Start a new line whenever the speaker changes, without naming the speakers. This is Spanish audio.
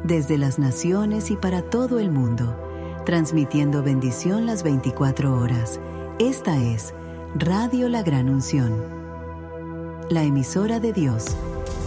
desde las naciones y para todo el mundo, transmitiendo bendición las 24 horas. Esta es Radio La Gran Unción, la emisora de Dios,